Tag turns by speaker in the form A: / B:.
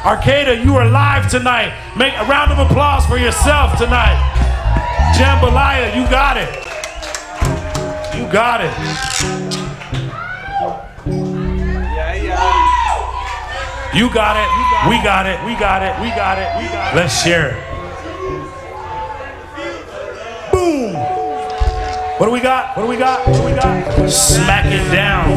A: Arcata, you are live tonight. Make a round of applause for yourself tonight. Jambalaya, you got it. You got it. You got it. We got it. We got it. We got it. We got it. Let's share it. Boom. What do we got? What do we got? What do we got? Smack it down.